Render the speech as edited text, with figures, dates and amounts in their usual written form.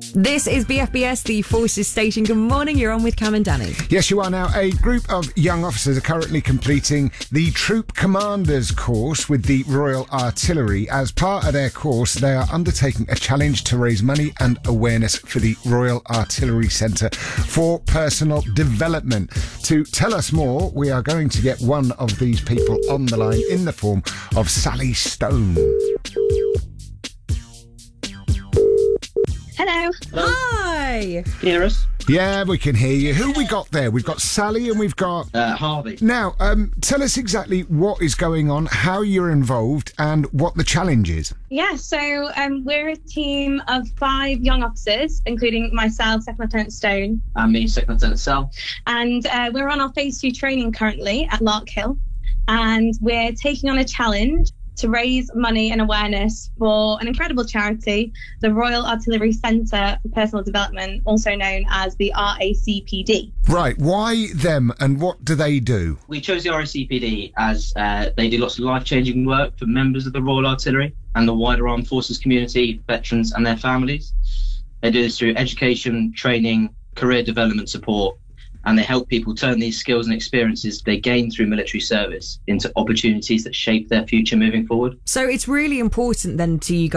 This is BFBS, the Forces Station. Good morning, you're on with Cam and Danny. Yes, you are now. A group of young officers are currently completing the Troop Commanders course with the Royal Artillery. As part of their course, they are undertaking a challenge to raise money and awareness for the Royal Artillery Centre for personal development. To tell us more, we are going to get one of these people on the line in the form of Sally Stone. Hello. Hi! Can you hear us? Yeah, we can hear you. Who we got there? We've got Sally and we've got... Harvey. Now, tell us exactly what is going on, how you're involved and what the challenge is. Yeah, so we're a team of 5 young officers, including myself, Second Lieutenant Stone. And me, Second Lieutenant Sal. And we're on our Phase 2 training currently at Larkhill. And we're taking on a challenge to raise money and awareness for an incredible charity, the Royal Artillery Centre for Personal Development, also known as the RACPD. Right, why them and what do they do? We chose the RACPD as they do lots of life-changing work for members of the Royal Artillery and the wider armed forces community, veterans and their families. They do this through education, training, career development support, and they help people turn these skills and experiences they gain through military service into opportunities that shape their future moving forward. So it's really important then to you guys